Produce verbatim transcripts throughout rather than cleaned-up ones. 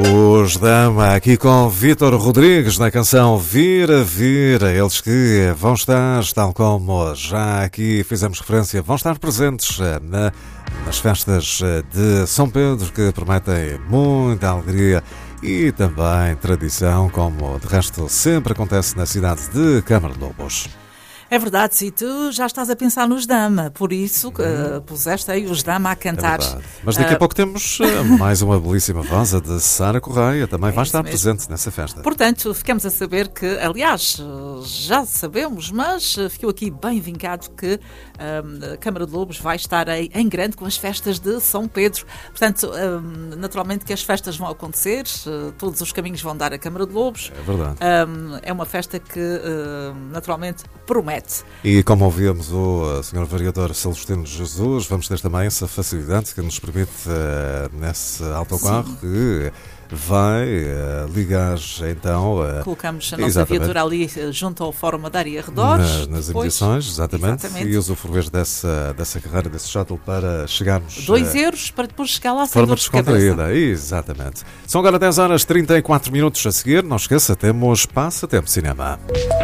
Os Dama aqui com Vítor Rodrigues na canção Vira, Vira. Eles que vão estar, tal como já aqui fizemos referência, vão estar presentes na, nas festas de São Pedro, que prometem muita alegria e também tradição, como de resto sempre acontece na cidade de Câmara de Lobos. É verdade, se tu já estás a pensar nos Dama, por isso uh, puseste aí os Dama a cantar. É Mas daqui a uh, pouco temos uh, mais uma belíssima voz, a de Sara Correia, também é vai estar mesmo presente nessa festa. Portanto, ficamos a saber que, aliás, já sabemos, mas ficou aqui bem vincado que um, a Câmara de Lobos vai estar aí em grande com as festas de São Pedro. Portanto, um, naturalmente que as festas vão acontecer, uh, todos os caminhos vão dar à Câmara de Lobos. É verdade. Um, é uma festa que, uh, naturalmente, promete. E como ouvimos o senhor Vereador Celestino Jesus, vamos ter também essa facilidade que nos permite, uh, nesse autocarro, Sim. que vai uh, ligar então... Uh, Colocamos a nossa exatamente. viatura ali junto ao Fórum Madeira Arredores. Na, nas emissões, exatamente, exatamente. E usufruir dessa, dessa carreira, desse shuttle para chegarmos... Dois uh, euros para depois chegar lá de forma descontraída, exatamente. São agora dez horas e trinta e quatro minutos a seguir. Não esqueça, temos Passatempo Cinema.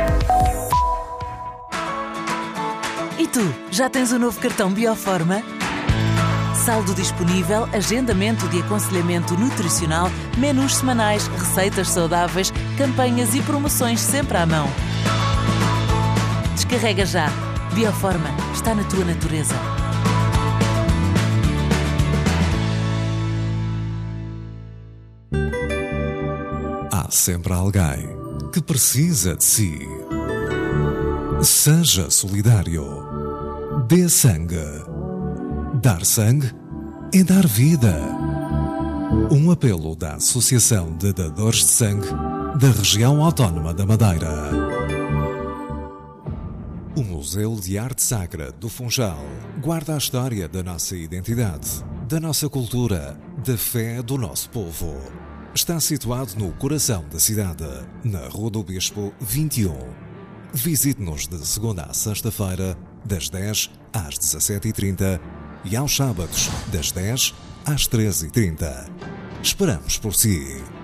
E tu, já tens o novo cartão Bioforma? Saldo disponível, agendamento de aconselhamento nutricional, menus semanais, receitas saudáveis, campanhas e promoções sempre à mão. Descarrega já. Bioforma está na tua natureza. Há sempre alguém que precisa de si. Seja solidário. Dê sangue. Dar sangue é dar vida. Um apelo da Associação de Dadores de Sangue da Região Autónoma da Madeira. O Museu de Arte Sacra do Funchal guarda a história da nossa identidade, da nossa cultura, da fé do nosso povo. Está situado no coração da cidade, na Rua do Bispo vinte e um. Visite-nos de segunda a sexta-feira, das dez às dezassete e trinta e aos sábados, das dez às treze e trinta. Esperamos por si.